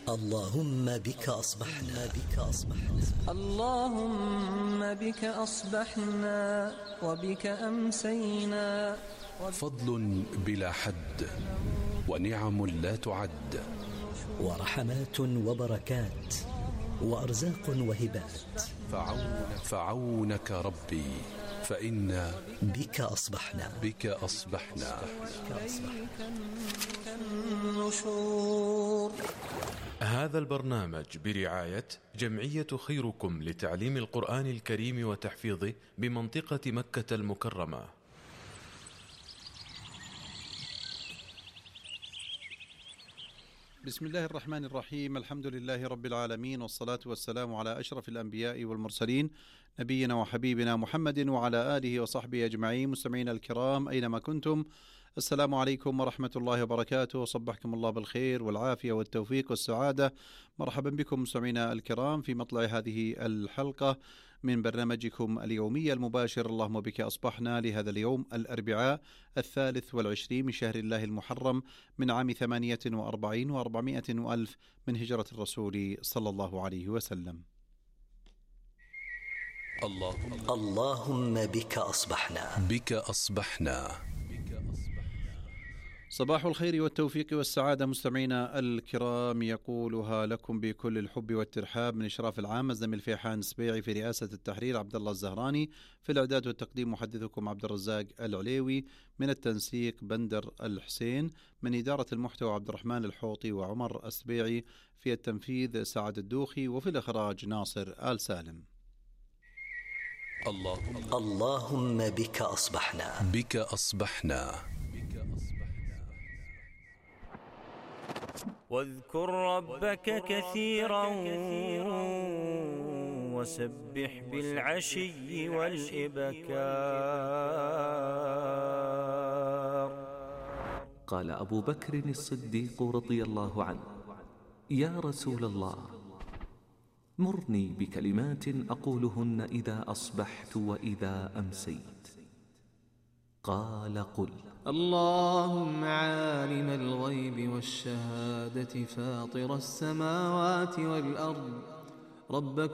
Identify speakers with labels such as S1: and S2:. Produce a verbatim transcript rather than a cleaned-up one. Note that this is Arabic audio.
S1: اللهم بك أصبحنا بك أصبحنا
S2: اللهم بك أصبحنا وبك أمسينا.
S3: فضل بلا حد ونعم لا تعد،
S1: ورحمات وبركات وأرزاق وهبات.
S3: فعون فعونك ربي فإنا
S1: بك أصبحنا
S3: بك أصبحنا
S2: النشور.
S4: هذا البرنامج برعاية جمعية خيركم لتعليم القرآن الكريم وتحفيظه بمنطقة مكة المكرمة.
S5: بسم الله الرحمن الرحيم، الحمد لله رب العالمين، والصلاة والسلام على أشرف الأنبياء والمرسلين، نبينا وحبيبنا محمد وعلى آله وصحبه أجمعين. مستمعين الكرام أينما كنتم، السلام عليكم ورحمة الله وبركاته، صبحكم الله بالخير والعافية والتوفيق والسعادة. مرحبا بكم مستمعينا الكرام في مطلع هذه الحلقة من برنامجكم اليومي المباشر اللهم بك أصبحنا، لهذا اليوم الأربعاء الثالث والعشرين من شهر الله المحرم من عام ثمانية وأربعين وأربعمائة وألف من هجرة الرسول صلى الله عليه وسلم.
S3: اللهم
S1: اللهم بك أصبحنا
S3: بك أصبحنا
S5: صباح الخير والتوفيق والسعادة مستمعينا الكرام، يقولها لكم بكل الحب والترحاب من إشراف العام الزميل فيحان سبيعي، في رئاسة التحرير عبد الله الزهراني، في الإعداد والتقديم محدثكم عبد الرزاق العليوي، من التنسيق بندر الحسين، من إدارة المحتوى عبد الرحمن الحوطي وعمر السبيعي، في التنفيذ سعد الدوخي، وفي الإخراج ناصر آل سالم.
S3: اللهم
S1: اللهم بك أصبحنا
S3: بك أصبحنا
S6: واذكر ربك كثيرا وسبح بالعشي والإبكار.
S7: قال أبو بكر الصديق رضي الله عنه: يا رسول الله، مرني بكلمات أقولهن إذا أصبحت وإذا أمسيت. قال: قل:
S8: اللهم عالم الغيب والشهادة فاطر السماوات والأرض، رب